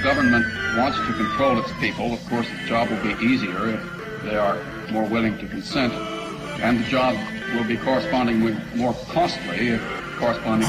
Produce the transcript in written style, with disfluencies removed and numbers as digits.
government wants to control its people, of course, the job will be easier if they are more willing to consent, and the job will be correspondingly more costly if corresponding